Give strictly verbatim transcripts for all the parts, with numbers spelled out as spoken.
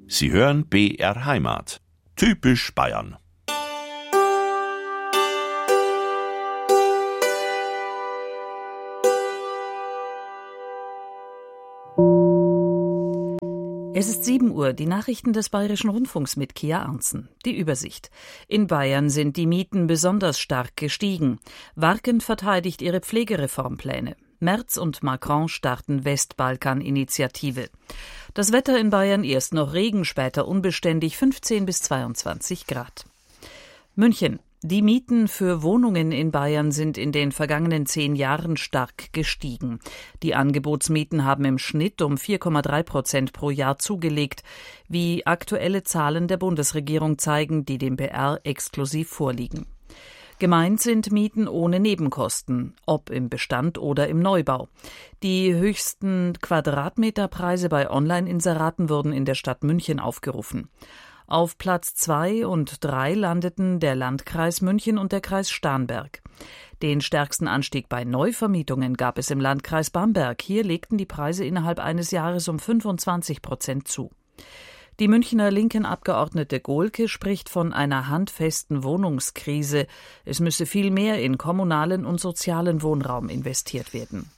Sie hören B R Heimat. Typisch Bayern. Es ist sieben Uhr, die Nachrichten des Bayerischen Rundfunks mit Kia Arntzen. Die Übersicht. In Bayern sind die Mieten besonders stark gestiegen. Warken verteidigt ihre Pflegereformpläne. Merz und Macron starten Westbalkan-Initiative. Das Wetter in Bayern erst noch Regen, später unbeständig, fünfzehn bis zweiundzwanzig Grad. München. Die Mieten für Wohnungen in Bayern sind in den vergangenen zehn Jahren stark gestiegen. Die Angebotsmieten haben im Schnitt um vier Komma drei Prozent pro Jahr zugelegt, wie aktuelle Zahlen der Bundesregierung zeigen, die dem B R exklusiv vorliegen. Gemeint sind Mieten ohne Nebenkosten, ob im Bestand oder im Neubau. Die höchsten Quadratmeterpreise bei Online-Inseraten wurden in der Stadt München aufgerufen. Auf Platz zwei und drei landeten der Landkreis München und der Kreis Starnberg. Den stärksten Anstieg bei Neuvermietungen gab es im Landkreis Bamberg. Hier legten die Preise innerhalb eines Jahres um fünfundzwanzig Prozent zu. Die Münchner linken Abgeordnete Gohlke spricht von einer handfesten Wohnungskrise. Es müsse viel mehr in kommunalen und sozialen Wohnraum investiert werden.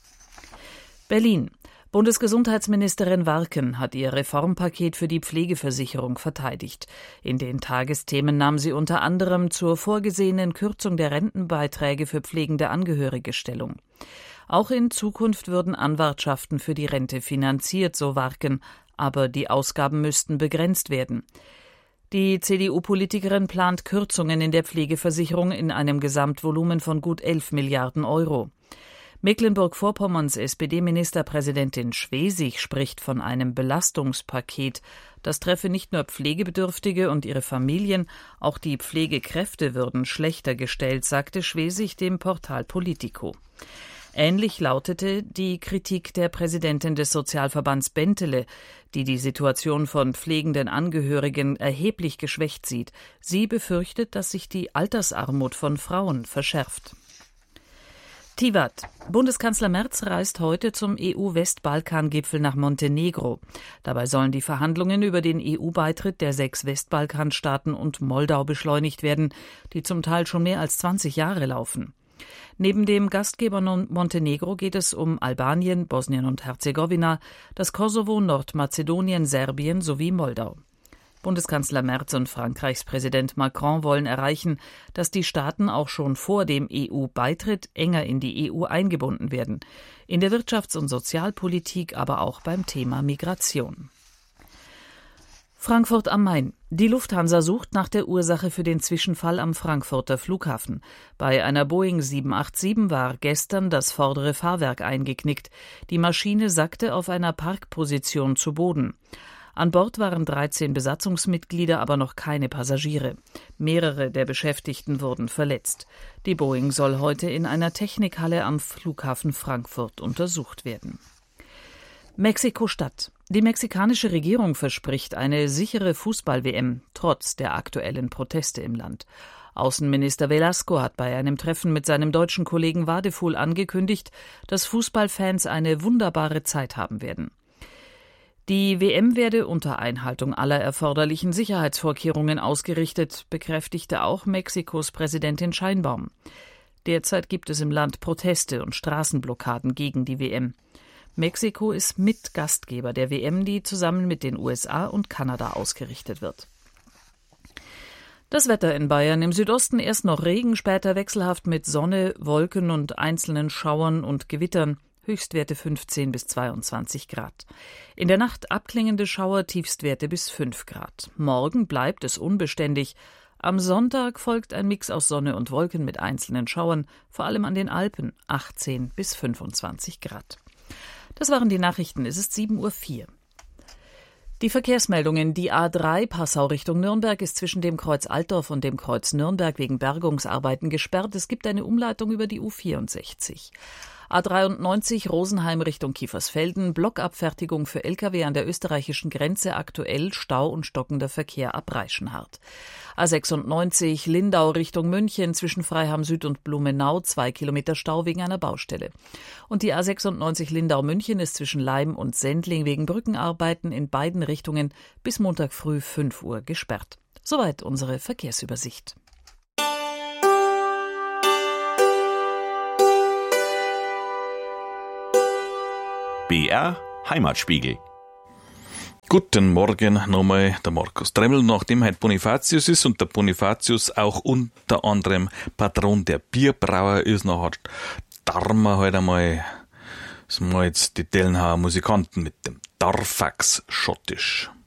Berlin. Bundesgesundheitsministerin Warken hat ihr Reformpaket für die Pflegeversicherung verteidigt. In den Tagesthemen nahm sie unter anderem zur vorgesehenen Kürzung der Rentenbeiträge für pflegende Angehörige Stellung. Auch in Zukunft würden Anwartschaften für die Rente finanziert, so Warken, aber die Ausgaben müssten begrenzt werden. Die C D U-Politikerin plant Kürzungen in der Pflegeversicherung in einem Gesamtvolumen von gut elf Milliarden Euro. Mecklenburg-Vorpommerns S P D-Ministerpräsidentin Schwesig spricht von einem Belastungspaket. Das treffe nicht nur Pflegebedürftige und ihre Familien, auch die Pflegekräfte würden schlechter gestellt, sagte Schwesig dem Portal Politico. Ähnlich lautete die Kritik der Präsidentin des Sozialverbands Bentele, die die Situation von pflegenden Angehörigen erheblich geschwächt sieht. Sie befürchtet, dass sich die Altersarmut von Frauen verschärft. Tivat. Bundeskanzler Merz reist heute zum E U-Westbalkan-Gipfel nach Montenegro. Dabei sollen die Verhandlungen über den E U-Beitritt der sechs Westbalkanstaaten und Moldau beschleunigt werden, die zum Teil schon mehr als zwanzig Jahre laufen. Neben dem Gastgeber Montenegro geht es um Albanien, Bosnien und Herzegowina, das Kosovo, Nordmazedonien, Serbien sowie Moldau. Bundeskanzler Merz und Frankreichs Präsident Macron wollen erreichen, dass die Staaten auch schon vor dem E U-Beitritt enger in die E U eingebunden werden, in der Wirtschafts- und Sozialpolitik, aber auch beim Thema Migration. Frankfurt am Main. Die Lufthansa sucht nach der Ursache für den Zwischenfall am Frankfurter Flughafen. Bei einer Boeing sieben acht sieben war gestern das vordere Fahrwerk eingeknickt. Die Maschine sackte auf einer Parkposition zu Boden. An Bord waren dreizehn Besatzungsmitglieder, aber noch keine Passagiere. Mehrere der Beschäftigten wurden verletzt. Die Boeing soll heute in einer Technikhalle am Flughafen Frankfurt untersucht werden. Mexiko-Stadt. Die mexikanische Regierung verspricht eine sichere Fußball-W M, trotz der aktuellen Proteste im Land. Außenminister Velasco hat bei einem Treffen mit seinem deutschen Kollegen Wadefuhl angekündigt, dass Fußballfans eine wunderbare Zeit haben werden. Die W M werde unter Einhaltung aller erforderlichen Sicherheitsvorkehrungen ausgerichtet, bekräftigte auch Mexikos Präsidentin Sheinbaum. Derzeit gibt es im Land Proteste und Straßenblockaden gegen die W M. Mexiko ist Mitgastgeber der W M, die zusammen mit den U S A und Kanada ausgerichtet wird. Das Wetter in Bayern: im Südosten erst noch Regen, später wechselhaft mit Sonne, Wolken und einzelnen Schauern und Gewittern. Höchstwerte fünfzehn bis zweiundzwanzig Grad. In der Nacht abklingende Schauer, Tiefstwerte bis fünf Grad. Morgen bleibt es unbeständig. Am Sonntag folgt ein Mix aus Sonne und Wolken mit einzelnen Schauern, vor allem an den Alpen, achtzehn bis fünfundzwanzig Grad. Das waren die Nachrichten. Es ist sieben Uhr vier. Die Verkehrsmeldungen. Die A drei Passau Richtung Nürnberg ist zwischen dem Kreuz Altdorf und dem Kreuz Nürnberg wegen Bergungsarbeiten gesperrt. Es gibt eine Umleitung über die U vierundsechzig. A dreiundneunzig Rosenheim Richtung Kiefersfelden, Blockabfertigung für L K W an der österreichischen Grenze, aktuell Stau und stockender Verkehr ab Reichenhard. A sechsundneunzig Lindau Richtung München, zwischen Freiham Süd und Blumenau, zwei Kilometer Stau wegen einer Baustelle. Und die A sechsundneunzig Lindau München ist zwischen Leim und Sendling wegen Brückenarbeiten in beiden Richtungen bis Montag früh fünf Uhr gesperrt. Soweit unsere Verkehrsübersicht. B R Heimatspiegel. Guten Morgen nochmal, der Markus Tremmel, nachdem heute Bonifatius ist und der Bonifatius auch unter anderem Patron der Bierbrauer ist, nachher darf man halt einmal, das mal jetzt die Dellenhauer Musikanten mit dem Darfax Schottisch.